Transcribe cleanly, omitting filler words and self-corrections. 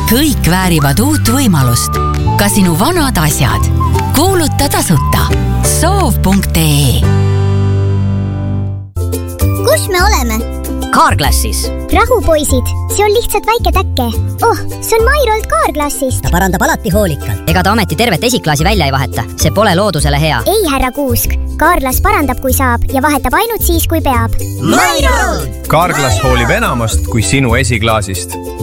Kõik väärivad uut võimalust. Ka sinu vanad asjad. Kuuluta tasuta. Soov.ee. Kus me oleme? Carglassis. Rahu, poisid. See on lihtsalt väike täkke. Oh, see on Mairold Carglassist. Ta parandab alati hoolikalt. Ega ta ometi tervet esiklaasi välja ei vaheta. See pole loodusele hea. Ei, härra Kuusk. Carglass parandab, kui saab ja vahetab ainult siis, kui peab. Mairold! Carglass hoolib enamast kui sinu esiklaasist.